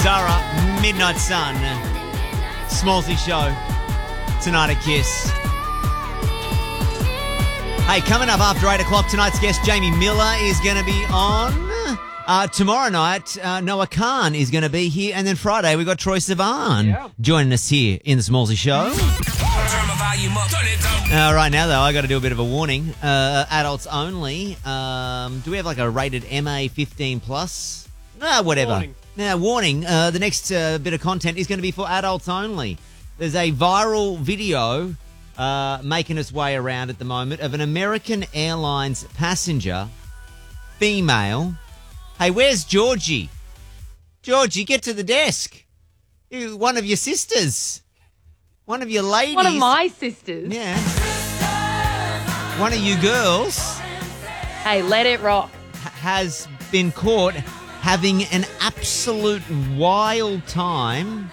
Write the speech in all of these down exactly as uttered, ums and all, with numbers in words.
Zara, Midnight Sun. Smallsy Show. Tonight at Kiss. Hey, coming up after eight o'clock, tonight's guest, Jamie Miller, is going to be on. Uh, tomorrow night, uh, Noah Khan is going to be here. And then Friday, we got Troye Sivan yeah. joining us here in the Smallsy Show. Uh, right now, though, I got to do a bit of a warning. Uh, adults only. Um, do we have like a rated M A fifteen plus? No, whatever. Warning. Now, warning. Uh, the next uh, bit of content is going to be for adults only. There's a viral video uh, making its way around at the moment of an American Airlines passenger, female. Hey, where's Georgie? Georgie, get to the desk. You, one of your sisters. One of your ladies. One of my sisters. Yeah. One of you girls. Hey, let it rock. Has been caught having an absolute wild time.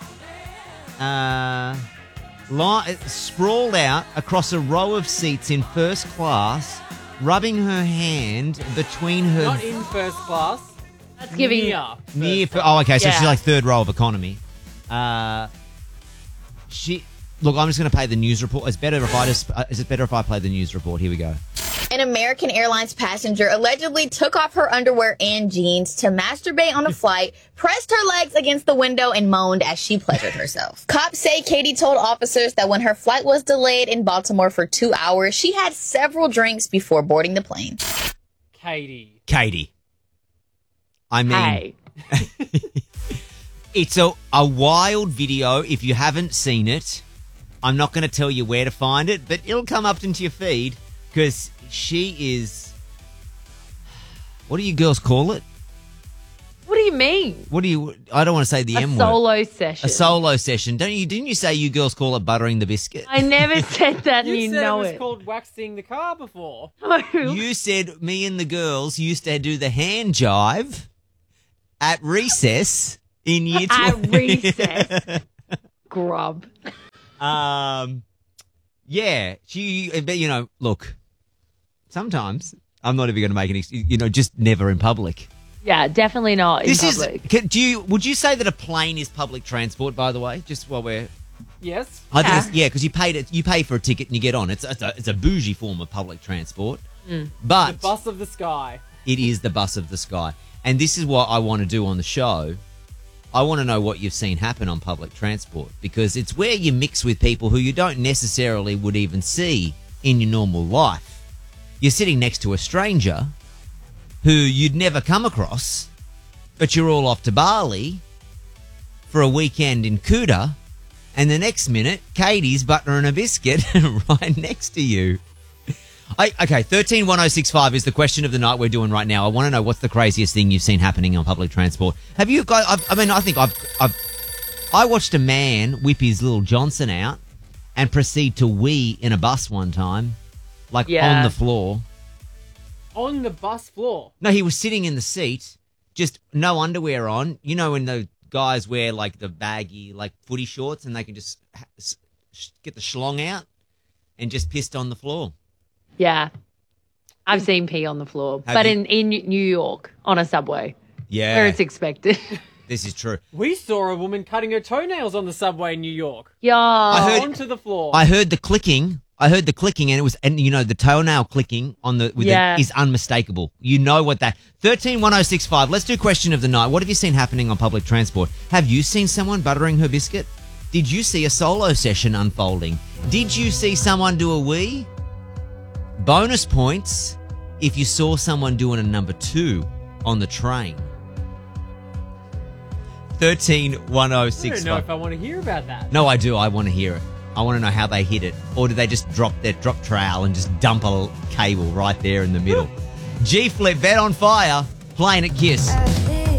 Uh, li- sprawled out across a row of seats in first class, rubbing her hand between her... Not in first class. That's giving... Near. Near... Fir- oh, okay, so yeah. she's like third row of economy. Uh, she... Look, I'm just going to play the news report. It's better if I just... Uh, is it better if I play the news report? Here we go. An American Airlines passenger allegedly took off her underwear and jeans to masturbate on a flight, pressed her legs against the window, and moaned as she pleasured herself. Cops say Katie told officers that when her flight was delayed in Baltimore for two hours, she had several drinks before boarding the plane. Katie. Katie. I mean... Hey. It's a, a wild video. If you haven't seen it, I'm not going to tell you where to find it, but it'll come up into your feed because she is... What do you girls call it? What do you mean? What do you... I don't want to say the a M word. A solo session. A solo session. Don't you? Didn't you say you girls call it buttering the biscuit? I never said that and you, you said know it was it. called waxing the car before. You said me and the girls used to do the hand jive at recess in year two. At recess. Grub. Um, yeah, she, you know, look, sometimes I'm not even going to make any, you know, just never in public. Yeah, definitely not in this public. Is, can, do you, would you say that a plane is public transport, by the way, just while we're... Yes. I think Yeah. it's, yeah, because you paid it, you pay for a ticket and you get on. It's, it's, a, it's a bougie form of public transport. Mm. But... The bus of the sky. It is the bus of the sky. And this is what I want to do on the show. I want to know what you've seen happen on public transport because it's where you mix with people who you don't necessarily would even see in your normal life. You're sitting next to a stranger who you'd never come across, but you're all off to Bali for a weekend in Kuta, and the next minute, Katie's buttering a biscuit right next to you. I, okay, thirteen one oh six five is the question of the night we're doing right now. I want to know what's the craziest thing you've seen happening on public transport. Have you got, I've, I mean, I think I've, I've, I watched a man whip his little Johnson out and proceed to wee in a bus one time, like Yeah. on the floor. On the bus floor. No, he was sitting in the seat, just no underwear on. You know when the guys wear like the baggy, like footy shorts and they can just ha- s- get the schlong out and just pissed on the floor. Yeah. I've seen pee on the floor. Have but you? in, in New York, on a subway, Yeah. where it's expected. This is true. We saw a woman cutting her toenails on the subway in New York. Yeah. I heard- Onto the floor. I heard the clicking. I heard the clicking, and it was, and you know, the toenail clicking on the with Yeah. the, is unmistakable. You know what that thirteen one oh six five. Let's do question of the night. What have you seen happening on public transport? Have you seen someone buttering her biscuit? Did you see a solo session unfolding? Did you see someone do a wee? Bonus points if you saw someone doing a number two on the train. thirteen one oh I six don't know five. if I want to hear about that. No, I do. I want to hear it. I want to know how they hit it. Or did they just drop their drop trowel and just dump a cable right there in the middle? G-Flip, Bet on Fire, playing at Kiss.